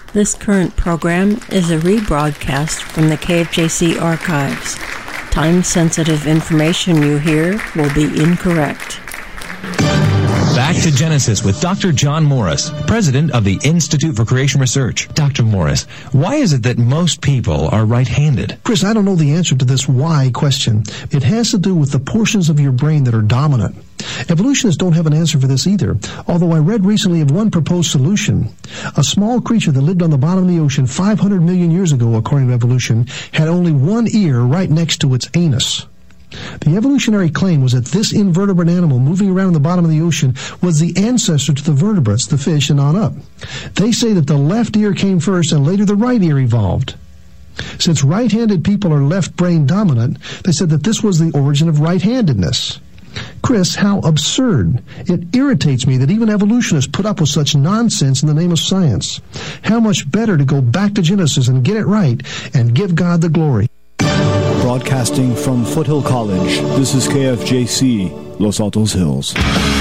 This current program is a rebroadcast from the KFJC archives. Time-sensitive information you hear will be incorrect. Back to Genesis with Dr. John Morris, president of the Institute for Creation Research. Dr. Morris, why is it that most people are right-handed? Chris, I don't know the answer to this why question. It has to do with the portions of your brain that are dominant. Evolutionists don't have an answer for this either, although I read recently of one proposed solution. A small creature that lived on the bottom of the ocean 500 million years ago, according to evolution, had only one ear right next to its anus. The evolutionary claim was that this invertebrate animal moving around the bottom of the ocean was the ancestor to the vertebrates, the fish, and on up. They say that the left ear came first and later the right ear evolved. Since right-handed people are left-brain dominant, they said that this was the origin of right-handedness. Chris, how absurd. It irritates me that even evolutionists put up with such nonsense in the name of science. How much better to go back to Genesis and get it right and give God the glory. Broadcasting from Foothill College, this is KFJC, Los Altos Hills.